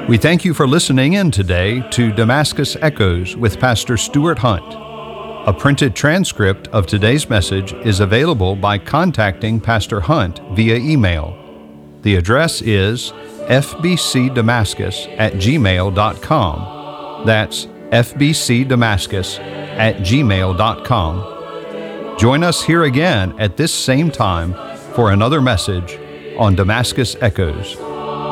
We thank you for listening in today to Damascus Echoes with Pastor Stuart Hunt. A printed transcript of today's message is available by contacting Pastor Hunt via email. The address is fbcdamascus@gmail.com. That's fbcdamascus@gmail.com. Join us here again at this same time for another message on Damascus Echoes.